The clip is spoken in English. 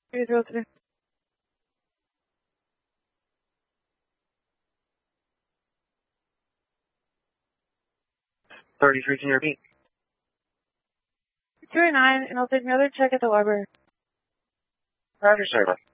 303. 33, can you repeat? 209, and I'll take another check at the library. Roger, sir.